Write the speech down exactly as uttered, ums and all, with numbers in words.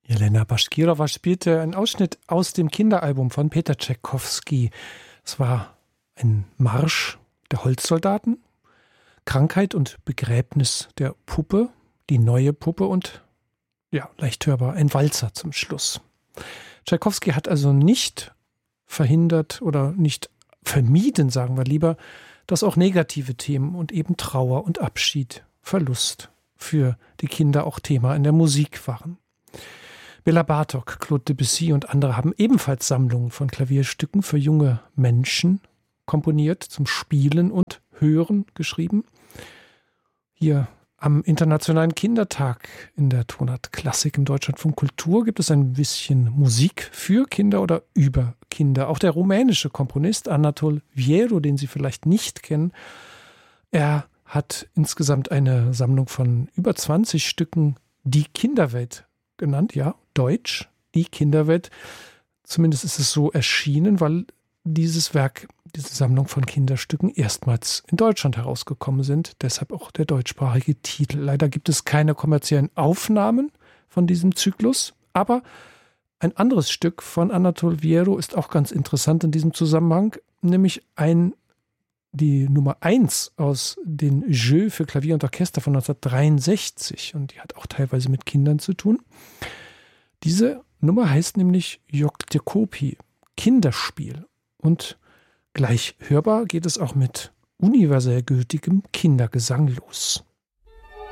Jelena Baschkirowa spielte einen Ausschnitt aus dem Kinderalbum von Peter Tschaikowski. Es war ein Marsch der Holzsoldaten, Krankheit und Begräbnis der Puppe, die neue Puppe und, ja, leicht hörbar, ein Walzer zum Schluss. Tschaikowski hat also nicht verhindert oder nicht vermieden, sagen wir lieber, dass auch negative Themen und eben Trauer und Abschied, Verlust für die Kinder auch Thema in der Musik waren. Bela Bartok, Claude Debussy und andere haben ebenfalls Sammlungen von Klavierstücken für junge Menschen komponiert, zum Spielen und Hören geschrieben. Hier am Internationalen Kindertag in der Tonart Klassik im Deutschlandfunk Kultur gibt es ein bisschen Musik für Kinder oder über Kinder. Auch der rumänische Komponist Anatol Vieru, den Sie vielleicht nicht kennen, er hat insgesamt eine Sammlung von über zwanzig Stücken, Die Kinderwelt genannt, ja, Deutsch, Die Kinderwelt. Zumindest ist es so erschienen, weil dieses Werk, diese Sammlung von Kinderstücken erstmals in Deutschland herausgekommen sind. Deshalb auch der deutschsprachige Titel. Leider gibt es keine kommerziellen Aufnahmen von diesem Zyklus, aber ein anderes Stück von Anatol Vieru ist auch ganz interessant in diesem Zusammenhang, nämlich ein die Nummer eins aus den Jeux für Klavier und Orchester von neunzehnhundertdreiundsechzig und die hat auch teilweise mit Kindern zu tun. Diese Nummer heißt nämlich Yoktekopi, Kinderspiel. Und gleich hörbar geht es auch mit universell gültigem Kindergesang los.